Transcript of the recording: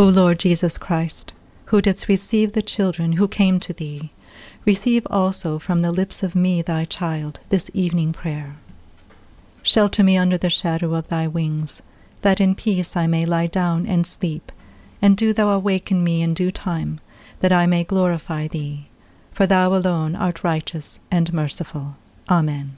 O Lord Jesus Christ, who didst receive the children who came to thee, receive also from the lips of me, thy child, this evening prayer. Shelter me under the shadow of thy wings, that in peace I may lie down and sleep, and do thou awaken me in due time, that I may glorify thee. For thou alone art righteous and merciful. Amen.